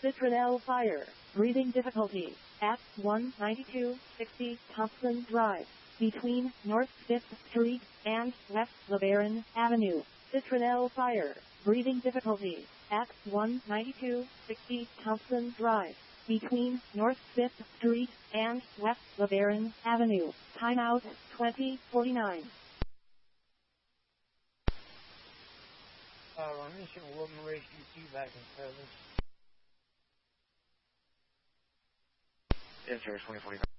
Citronelle Fire. Breathing difficulties. At 19260 Thompson Drive. Between North 5th Street and West LeBaron Avenue. Citronelle Fire. Breathing difficulties. At 19260 Thompson Drive. Between North 5th Street and West LeBaron Avenue. Timeout 2049. Mission Woman Rescue 2 back in service. Yes, sir, 2045.